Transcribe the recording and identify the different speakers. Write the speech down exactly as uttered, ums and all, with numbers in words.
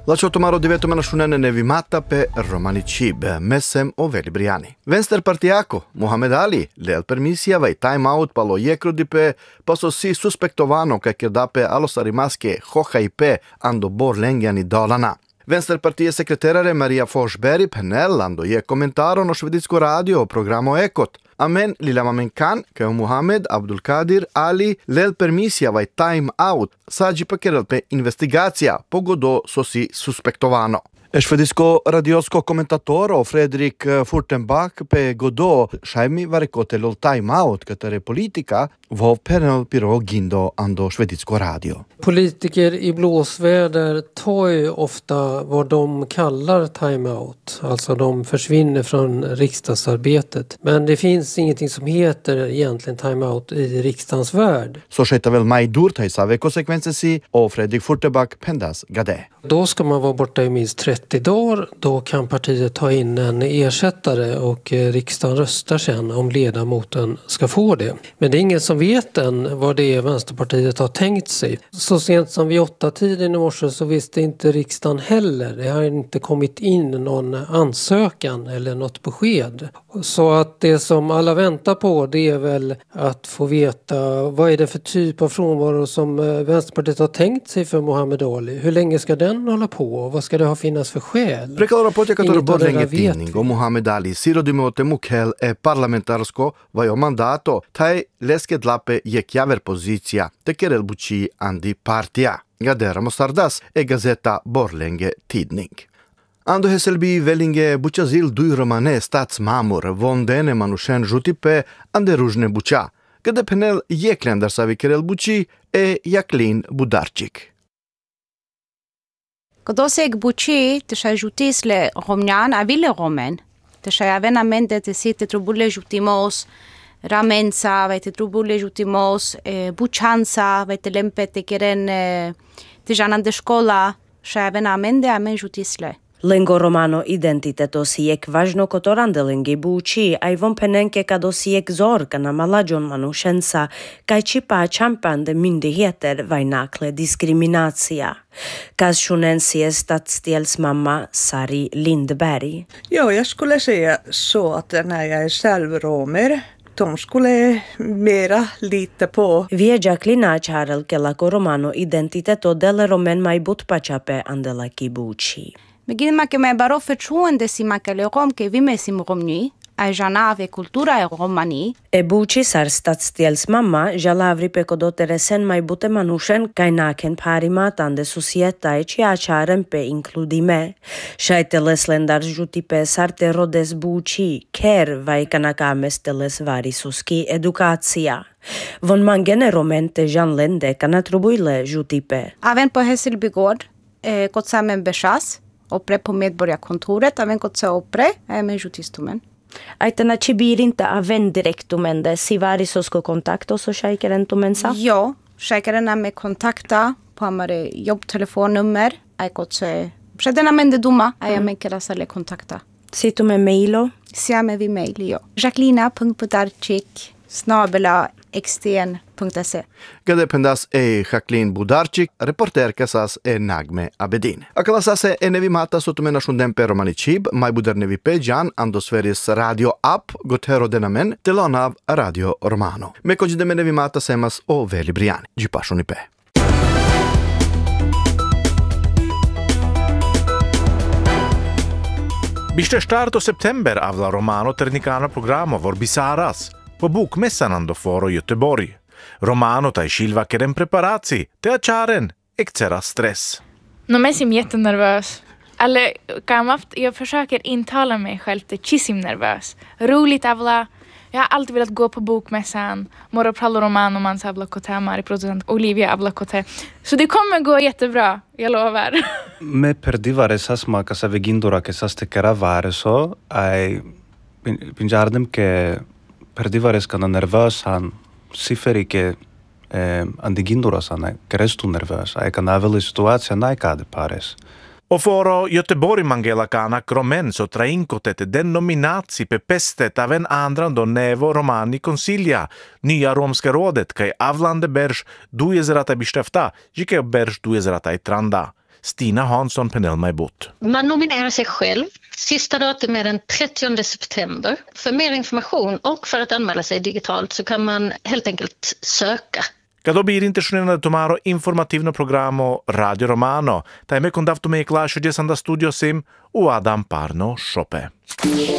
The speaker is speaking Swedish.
Speaker 1: Lasciato maro divetto menasciunene nevimata pe Romani Cib, Messem o Veli Briani. Venster partiaco, Mohamed Ali, le permisia vai time out palo jekru di pe posso si suspektovano ka kirdape alosarimaske hohaipe ando bor lengiani Dalarna. Vänsterpartiets sekreterare Maria Forsberg Pennell ando je kommentaro no švedsko radio programo Ekot. Amen lila mamenkan ke Mohamed Abdul Kadir Ali lel permisia vai time out sađi pa kerel pe investigacija pogodo so si suspektovano. Švedsko radiosko komentatoro Fredrik Furtenbach pe godo šajmi varikote lol time out katare politika vov panel piro gindo ando švedsko radio.
Speaker 2: Politiker i blåsväder tar ju ofta vad de kallar time-out. Alltså de försvinner från riksdagsarbetet. Men det finns ingenting som heter egentligen time-out i riksdagens värld.
Speaker 1: Så skete väl maj durta save konsekvenser och Fredrik Furtenbach pendas gade.
Speaker 2: Då ska man vara borta i minst trettio dagar. Då kan partiet ta in en ersättare och riksdagen röstar sen om ledamoten ska få det. Men det är ingen som vet än vad det är Vänsterpartiet har tänkt sig. Så sent som vid åtta tiden i morse så visste inte riksdagen heller. Det har inte kommit in någon ansökan eller något besked. Så att det som alla väntar på det är väl att få veta vad är det för typ av frånvaro som Vänsterpartiet har tänkt sig för Mohamed Ali. Hur länge ska den hålla på och vad ska det ha finnas för skäl?
Speaker 1: Prekal raport katero borlenge tidning o Mohamed Ali siro dimote mukel e parlamentarsko vajo mandato taj lesket lape je kjaver pozicija te kerel buči andi partija. Gadera Mostardas e gazeta Borlänge tidning. Ando Hesselby Vellinge bučazil duj romane statsmamur vondene manushen žutipe ande ružne buča. Gade penel jeklendar savi kerel buči e Jacqueline Budarczyk.
Speaker 3: Когда се гбучи, те ша жутис ле ромнян, а виле ромен. Те ша явена менде те си те трубуле жутимос, ramensa, vai te trubule jutimos, e, buchansa, vai te lempe te keren e, te janan de škola, šaven amende amen jutisle.
Speaker 4: Lengo romano identiteto sijek važno kotorande lengi buči, a i von penenke kado sijek zorka na malađon manušensa, kaj čipa čampande myndigheter vajnakle diskriminacija. Kas sjunensie stadsdelsmamma Sari Lindberg.
Speaker 5: Ja, jag skulle säga så att när jag är själv romer, de skulle mera lita på.
Speaker 4: Vieja klinač harel kelako romano identiteto dele romen mai butpačape andela kibuči.
Speaker 3: Megin ma ke me baro förtroende si ma ke le rom ke vi me sim romni, a janave kultura e romani.
Speaker 4: E buči sar stadsdelsmamma jalavri pe kodotere sen mai bute manushen kaj naken parimat ande societa e cia čaren pe inkludime. Šajte les lendar žuti pe sarte rodes buči, ker vaj kanakames teles varisoski edukacija. Von mangene romente jan lende kana trubujle žuti pe.
Speaker 3: Aven på Hässelby gård, eh, gått samman bešas, opre på medborgarkontoret, aven gått se opre, är med jutistumen.
Speaker 4: Aitana cibirinta aven direktumende si varisosko kontakto so shaikerentumen sa?
Speaker 3: Jo, shaikeren me kontakta på amare jobbtelefonnummer, ai gått se przedena mende duma, ai mm. kera sale kontakta.
Speaker 4: Situ med mailo?
Speaker 3: Siame vi mail, jo. jacqueline punkt budarczyk snabela xtn punkt se.
Speaker 1: Gade pendas e Jacqueline Budarczyk, reporter kasas e Nagme Abedin. Akalasase e nevi mata sotumena shunden per Romani Cib, mai budar nevi pejan ando Sveriges radio app gotero denamen telonav Radio Romano. Me kođideme nevi mata semas o Veli Briani. Gipashoni pe.
Speaker 6: Biste starto september avla Romano ternicana programo Vorbisaras. Po bokmässan ando foro Göteborg. Romano taj skilva keren preparaci, te acharen, extra stress.
Speaker 7: No, men jag är jättenervös. Eller, gammalt, jag försöker intala mig själv till kissim nervös. Roligt avla. Jag har alltid velat gå på bokmässan. Moro prallo romano man avla kote, Mari producent Olivia avla kote. Så det kommer gå jättebra, jag lovar.
Speaker 8: Me perdivare sas ma casa vegindura che sas te caravare so, ai pinjardem che perdivare skana nervös han siferi che eh, andigindura sana krestu nervös. Ai kan aveli situacija naikade pares.
Speaker 6: Och foro Göteborg mangela kana kromen så trainkotet den nominazi pe pestet av en andra do nevo romani consilia. Nya romska rådet kai avlande berž duezrata bistefta, jike berž duezrata i tranda. Stina Hansson Penelmaibot.
Speaker 9: Man nominerar sig själv. Sista datum är den trettionde september. För mer information och för att anmäla sig digitalt så kan man helt enkelt söka.
Speaker 6: Kad blir intencionirano da tomaro informativno programo Radio Romano, taj me kondavto me klašo gdje sam da studio sim u Adam Parno Šope.